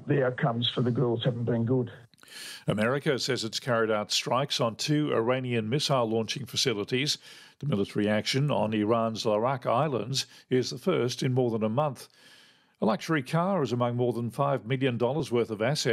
the outcomes for the girls haven't been good. America says it's carried out strikes on 2 Iranian missile launching facilities. The military action on Iran's Larak Islands is the first in more than a month. A luxury car is among more than $5 million worth of assets